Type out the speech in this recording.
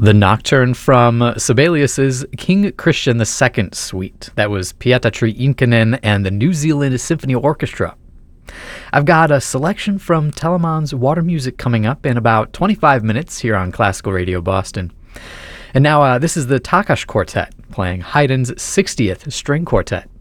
The Nocturne from Sibelius's King Christian II Suite. That was Pieta-Tri Inkinen and the New Zealand Symphony Orchestra. I've got a selection from Telemann's Water Music coming up in about 25 minutes here on Classical Radio Boston. And now this is the Takács Quartet playing Haydn's 60th String Quartet.